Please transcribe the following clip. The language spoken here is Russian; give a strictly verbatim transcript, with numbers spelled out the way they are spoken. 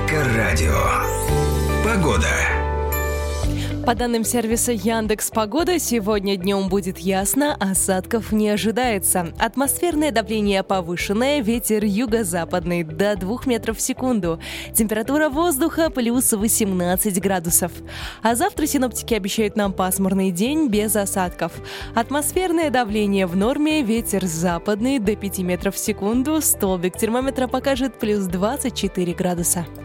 Эльдоррадио. Погода. По данным сервиса Яндекс.Погода, сегодня днем будет ясно, осадков не ожидается. Атмосферное давление повышенное, ветер юго-западный до двух метров в секунду. Температура воздуха плюс восемнадцать градусов. А завтра синоптики обещают нам пасмурный день без осадков. Атмосферное давление в норме, ветер западный до пяти метров в секунду. Столбик термометра покажет плюс двадцать четыре градуса.